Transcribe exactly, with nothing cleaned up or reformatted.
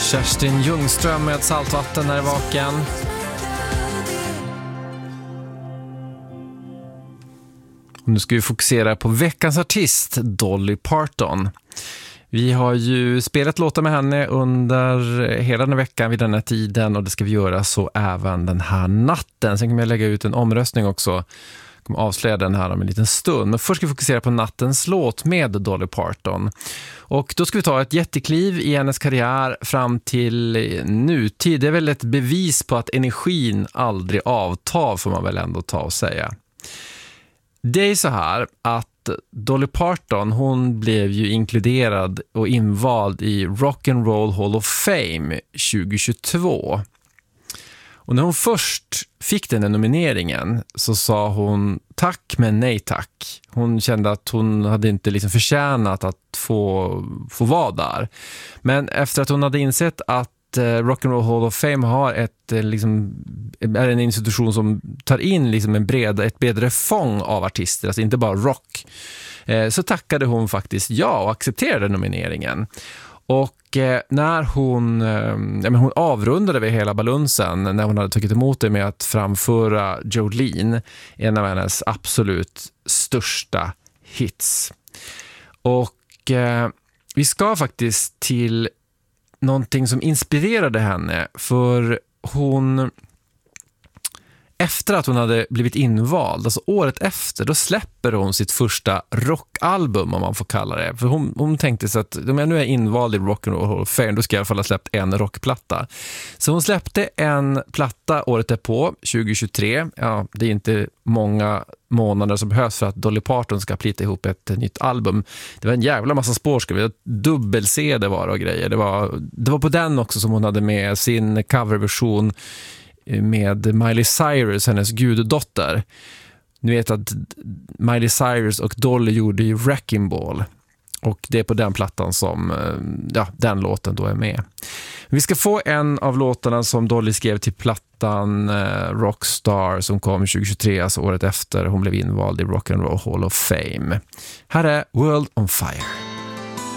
Kerstin Ljungström med Saltvatten när är vaken. Och nu ska vi fokusera på veckans artist, Dolly Parton. Vi har ju spelat låtar med henne under hela den veckan vid den här tiden, och det ska vi göra så även den här natten. Sen kan jag lägga ut en omröstning också. Jag kommer avslöja den här om en liten stund. Men först ska vi fokusera på nattens låt med Dolly Parton. Och då ska vi ta ett jättekliv i hennes karriär fram till nutid. Det är väl ett bevis på att energin aldrig avtar, får man väl ändå ta och säga. Det är så här att Dolly Parton, hon blev ju inkluderad och invald i Rock and Roll Hall of Fame tjugohundratjugotvå. Och när hon först fick den här nomineringen så sa hon tack men nej tack. Hon kände att hon hade inte liksom förtjänat att få, få vara där. Men efter att hon hade insett att Rock and Roll Hall of Fame har ett, liksom, är en institution som tar in liksom en bred, ett bredare fång av artister, alltså inte bara rock, så tackade hon faktiskt ja och accepterade nomineringen. Och eh, när hon, eh, ja, men hon avrundade vid hela balunsen när hon hade tagit emot det med att framföra Jolene, en av hennes absolut största hits. Och eh, vi ska faktiskt till någonting som inspirerade henne, för hon, efter att hon hade blivit invald, alltså året efter, då släpper hon sitt första rockalbum, om man får kalla det. För hon, hon tänkte sig att om jag nu är invald i Rock and Roll Hall of Fame, då ska jag i alla fall ha släppt en rockplatta. Så hon släppte en platta året därpå, tjugohundratjugotre. Ja, det är inte många månader som behövs för att Dolly Parton ska plita ihop ett nytt album. Det var en jävla massa spår, ska vi. Dubbel-C det var och grejer. Det var, det var på den också som hon hade med sin coverversion med Miley Cyrus, hennes guddotter. Ni vet att Miley Cyrus och Dolly gjorde ju Wrecking Ball. Och det är på den plattan som ja, den låten då är med. Vi ska få en av låtarna som Dolly skrev till plattan eh, Rockstar som kom tjugohundratjugotre, alltså året efter hon blev invald i Rock and Roll Hall of Fame. Här är World on Fire.